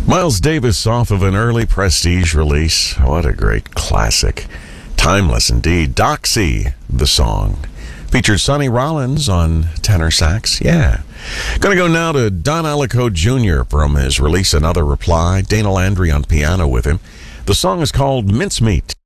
Miles Davis off of an early Prestige release. What a great classic. Timeless indeed. Doxy, the song. Featured Sonny Rollins on tenor sax. Yeah. Gonna go now to Don Allico Jr. from his release Another Reply. Dana Landry on piano with him. The song is called Mincemeat.